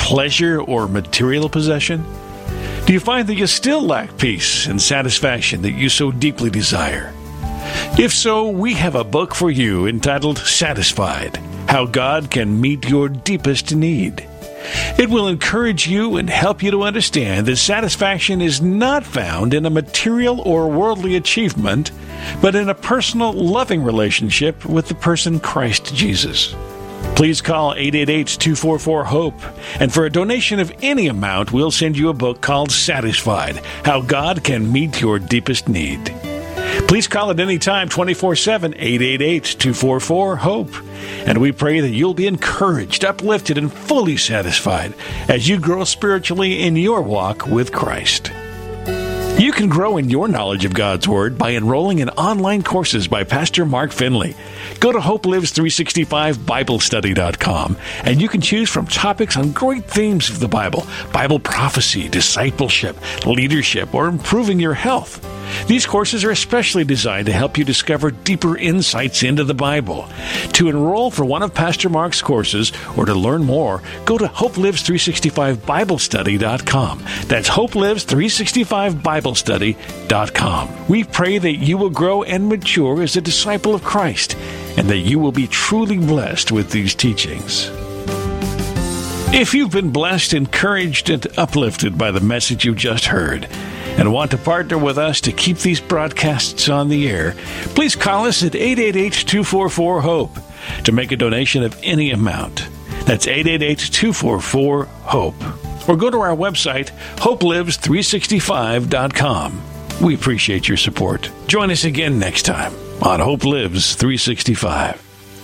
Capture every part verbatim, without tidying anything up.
pleasure or material possession? Do you find that you still lack peace and satisfaction that you so deeply desire? If so, we have a book for you entitled Satisfied: How God Can Meet Your Deepest Need. It will encourage you and help you to understand that satisfaction is not found in a material or worldly achievement, but in a personal, loving relationship with the person Christ Jesus. Please call eight eight eight, two four four, HOPE, and for a donation of any amount, we'll send you a book called Satisfied: How God Can Meet Your Deepest Need. Please call at any time, twenty-four seven, eight eight eight, two four four, HOPE. And we pray that you'll be encouraged, uplifted, and fully satisfied as you grow spiritually in your walk with Christ. You can grow in your knowledge of God's Word by enrolling in online courses by Pastor Mark Finley. Go to Hope Lives three sixty-five Bible Study dot com, and you can choose from topics on great themes of the Bible: Bible prophecy, discipleship, leadership, or improving your health. These courses are especially designed to help you discover deeper insights into the Bible. To enroll for one of Pastor Mark's courses or to learn more, go to Hope Lives three sixty-five Bible Study dot com. That's Hope Lives three sixty-five Bible Study dot com. We pray that you will grow and mature as a disciple of Christ, and that you will be truly blessed with these teachings. If you've been blessed, encouraged, and uplifted by the message you just heard, and want to partner with us to keep these broadcasts on the air, please call us at eight eight eight, two four four, HOPE to make a donation of any amount. That's eight eight eight, two four four, HOPE. Or go to our website, Hope Lives three sixty-five dot com. We appreciate your support. Join us again next time on Hope Lives three sixty-five.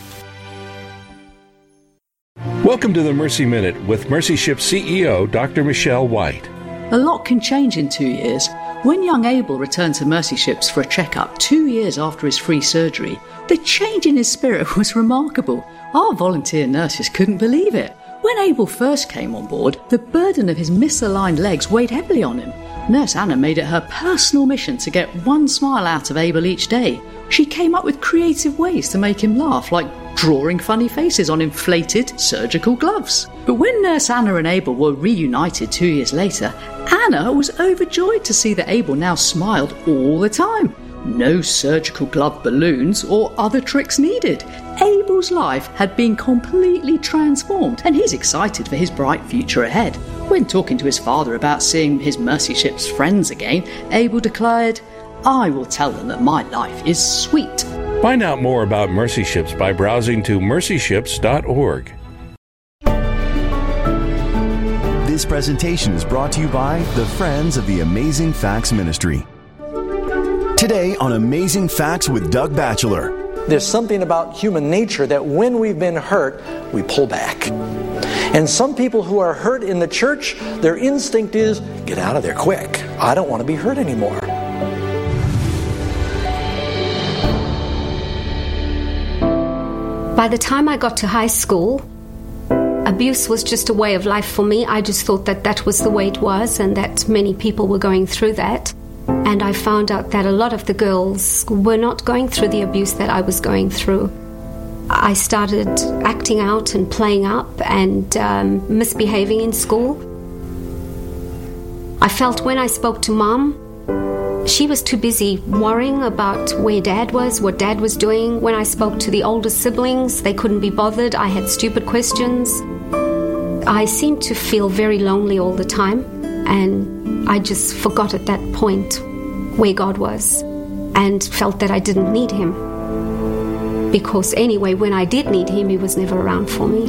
Welcome to the Mercy Minute with Mercy Ship C E O, Doctor Michelle White. A lot can change in two years. When young Abel returned to Mercy Ships for a checkup two years after his free surgery, the change in his spirit was remarkable. Our volunteer nurses couldn't believe it. When Abel first came on board, the burden of his misaligned legs weighed heavily on him. Nurse Anna made it her personal mission to get one smile out of Abel each day. She came up with creative ways to make him laugh, like drawing funny faces on inflated surgical gloves. But when Nurse Anna and Abel were reunited two years later, Anna was overjoyed to see that Abel now smiled all the time. No surgical glove balloons or other tricks needed. Abel's life had been completely transformed, and he's excited for his bright future ahead. When talking to his father about seeing his Mercy Ships friends again, Abel declared, "I will tell them that my life is sweet." Find out more about Mercy Ships by browsing to mercy ships dot org. This presentation is brought to you by the Friends of the Amazing Facts Ministry. Today on Amazing Facts with Doug Batchelor. There's something about human nature that when we've been hurt, we pull back. And some people who are hurt in the church, their instinct is, get out of there quick. I don't want to be hurt anymore. By the time I got to high school, abuse was just a way of life for me. I just thought that that was the way it was and that many people were going through that. And I found out that a lot of the girls were not going through the abuse that I was going through. I started acting out and playing up and um, misbehaving in school. I felt when I spoke to Mom, she was too busy worrying about where Dad was, what Dad was doing. When I spoke to the older siblings, they couldn't be bothered. I had stupid questions. I seemed to feel very lonely all the time, and I just forgot at that point where God was and felt that I didn't need Him. Because anyway, when I did need Him, He was never around for me.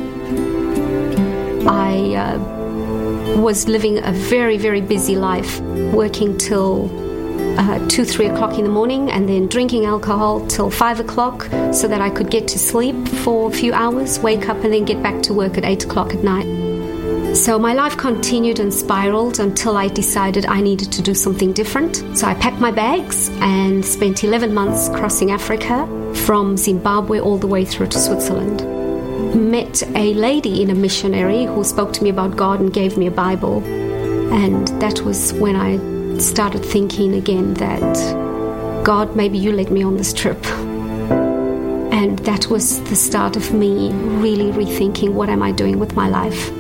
I uh, was living a very, very busy life, working till Uh, two, three o'clock in the morning, and then drinking alcohol till five o'clock so that I could get to sleep for a few hours, wake up, and then get back to work at eight o'clock at night. So my life continued and spiraled until I decided I needed to do something different. So I packed my bags and spent eleven months crossing Africa from Zimbabwe all the way through to Switzerland. Met a lady in a missionary who spoke to me about God and gave me a Bible. And that was when I started thinking again that, God, maybe you led me on this trip. And that was the start of me really rethinking, what am I doing with my life?